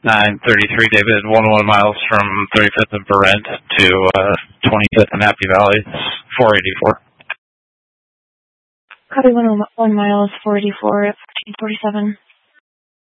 933 David, 11 miles from 35th and Brent to 25th and Happy Valley, 484. Copy 101 miles, 484 at 1447.